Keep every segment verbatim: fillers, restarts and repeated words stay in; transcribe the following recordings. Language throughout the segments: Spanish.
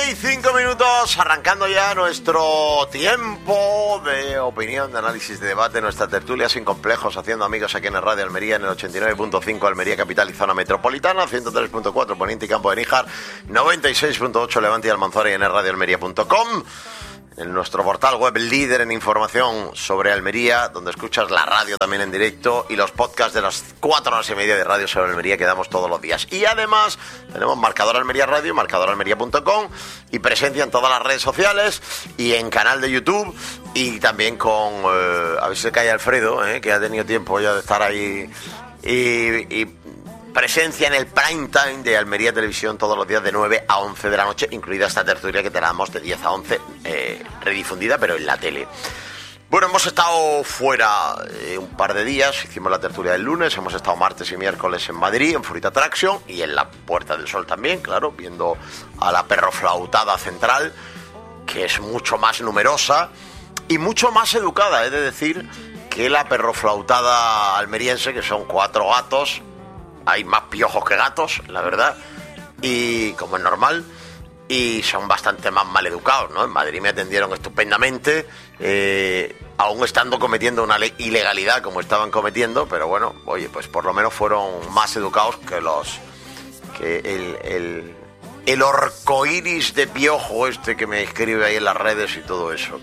y cinco minutos, arrancando ya nuestro tiempo de opinión, de análisis, de debate, nuestra tertulia sin complejos, haciendo amigos aquí en el Radio Almería, en el ochenta y nueve punto cinco Almería Capital y Zona Metropolitana, ciento tres punto cuatro Poniente y Campo de Níjar, noventa y seis punto ocho Levante y Almanzora y en el radio almería punto com. En nuestro portal web líder en información sobre Almería, donde escuchas la radio también en directo y los podcasts de las cuatro horas y media de radio sobre Almería que damos todos los días. Y además tenemos Marcador Almería Radio, marcador almería punto com y presencia en todas las redes sociales y en canal de YouTube y también con, eh, a ver si se cae Alfredo, eh, que ha tenido tiempo ya de estar ahí y... y presencia en el prime time de Almería Televisión todos los días de nueve a once de la noche, incluida esta tertulia que te la damos de diez a once, eh, redifundida, pero en la tele. Bueno, hemos estado fuera eh, un par de días, hicimos la tertulia del lunes, hemos estado martes y miércoles en Madrid, en Fruit Attraction y en la Puerta del Sol también, claro, viendo a la perroflautada central, que es mucho más numerosa y mucho más educada, he de decir, que la perroflautada almeriense, que son cuatro gatos. Hay más piojos que gatos, la verdad, y como es normal, y son bastante más maleducados, ¿no? En Madrid me atendieron estupendamente, eh, aún estando cometiendo una ilegalidad como estaban cometiendo, pero bueno, oye, pues por lo menos fueron más educados que los... que el... el el orcoíris de piojo este que me escribe ahí en las redes y todo eso.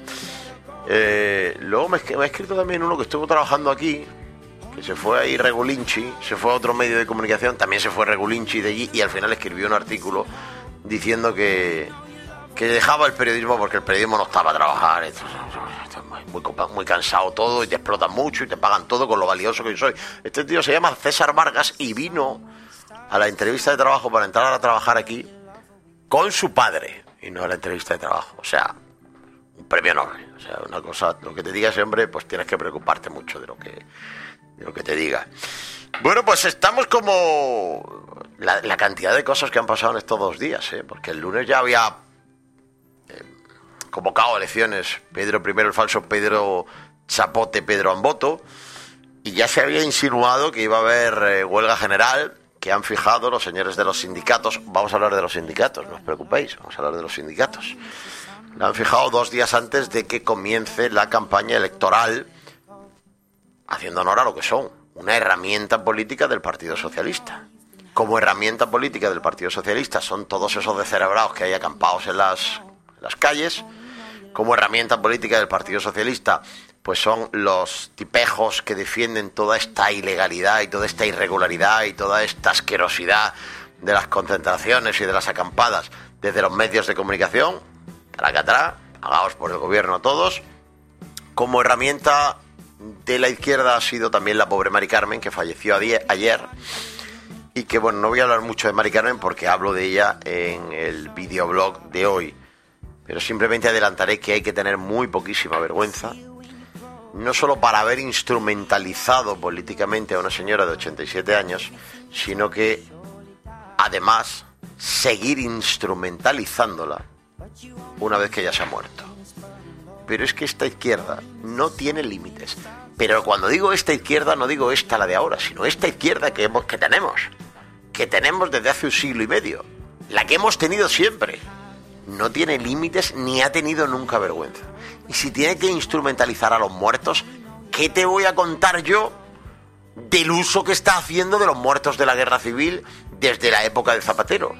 Eh, luego me, me ha escrito también uno que estuvo trabajando aquí, que se fue ahí Regulinchi, se fue a otro medio de comunicación, también se fue Regulinchi de allí y al final escribió un artículo diciendo que, que dejaba el periodismo porque el periodismo no estaba a trabajar, esto, esto es muy, muy, muy cansado todo y te explotan mucho y te pagan todo con lo valioso que yo soy. Este tío se llama César Vargas y vino a la entrevista de trabajo para entrar a trabajar aquí con su padre y no a la entrevista de trabajo, o sea, un premio Nobel, o sea, una cosa, lo que te diga ese hombre, pues tienes que preocuparte mucho de lo que... de lo que te diga. Bueno, pues estamos como... La, la cantidad de cosas que han pasado en estos dos días, ¿eh? Porque el lunes ya había eh, convocado elecciones Pedro primero, el falso Pedro Chapote, Pedro Amboto, y ya se había insinuado que iba a haber eh, huelga general, que han fijado los señores de los sindicatos. Vamos a hablar de los sindicatos, no os preocupéis, vamos a hablar de los sindicatos. La han fijado dos días antes de que comience la campaña electoral, haciendo honor a lo que son, una herramienta política del Partido Socialista. Como herramienta política del Partido Socialista son todos esos descerebrados que hay acampados en las, en las calles. Como herramienta política del Partido Socialista, pues son los tipejos que defienden toda esta ilegalidad y toda esta irregularidad y toda esta asquerosidad de las concentraciones y de las acampadas desde los medios de comunicación, tracatrá, pagados por el gobierno todos. Como herramienta de la izquierda ha sido también la pobre Mari Carmen, que falleció ayer, y que, bueno, no voy a hablar mucho de Mari Carmen porque hablo de ella en el videoblog de hoy, pero simplemente adelantaré que hay que tener muy poquísima vergüenza, no solo para haber instrumentalizado políticamente a una señora de ochenta y siete años, sino que, además, seguir instrumentalizándola una vez que ella se ha muerto. Pero es que esta izquierda no tiene límites. Pero cuando digo esta izquierda, no digo esta la de ahora, sino esta izquierda que, hemos, que tenemos, que tenemos desde hace un siglo y medio, la que hemos tenido siempre. No tiene límites ni ha tenido nunca vergüenza. Y si tiene que instrumentalizar a los muertos, ¿qué te voy a contar yo del uso que está haciendo de los muertos de la guerra civil desde la época de Zapatero?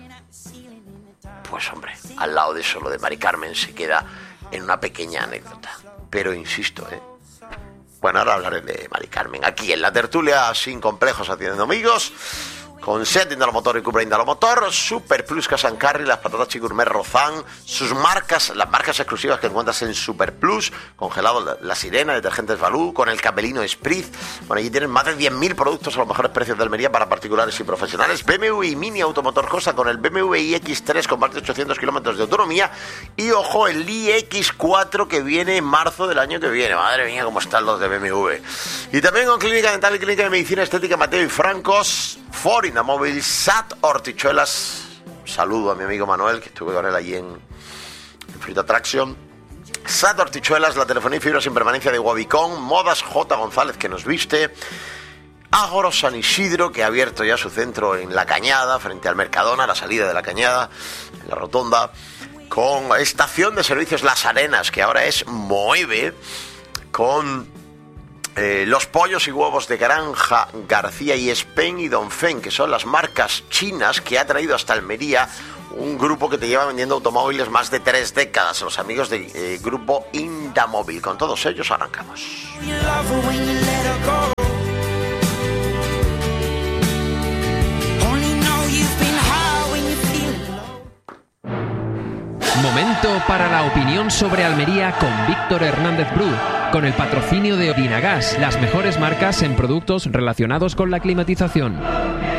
Pues hombre, al lado de eso lo de Mari Carmen se queda en una pequeña anécdota. Pero insisto, ¿eh? Bueno, ahora hablaré de Mari Carmen aquí en la tertulia sin complejos, haciendo amigos, con Seat Indalomotor y Cupra Indalomotor, Super Plus Cash and Carry, las patatas Gourmet Rozán, sus marcas, las marcas exclusivas que encuentras en Super Plus, congelado La, la Sirena, detergentes Balú, con el Capelino Spritz. Bueno, allí tienen más de diez mil productos a los mejores precios de Almería para particulares y profesionales. B M W y Mini Automotor Cosa con el B M W i X tres con más de ochocientos kilómetros de autonomía. Y ojo, el i X cuatro que viene en marzo del año que viene. Madre mía, cómo están los de B M W. Y también con Clínica Dental y Clínica de Medicina Estética Mateo y Francos, Ford Móvil, S A T Hortichuelas. Saludo a mi amigo Manuel, que estuve con él allí en, en Fruit Attraction. S A T Hortichuelas, la telefonía y fibra sin permanencia de Guabicón. Modas J. González, que nos viste. Ágoro San Isidro, que ha abierto ya su centro en La Cañada, frente al Mercadona, a la salida de La Cañada, en la rotonda. con Estación de Servicios Las Arenas, que ahora es Moeve, con eh, los pollos y huevos de Granja García y Spain y Dongfeng, que son las marcas chinas que ha traído hasta Almería un grupo que te lleva vendiendo automóviles más de tres décadas, los amigos del eh, grupo Indamóvil. Con todos ellos arrancamos. Momento para la opinión sobre Almería con Víctor Hernández Bru, con el patrocinio de Odinagas, las mejores marcas en productos relacionados con la climatización.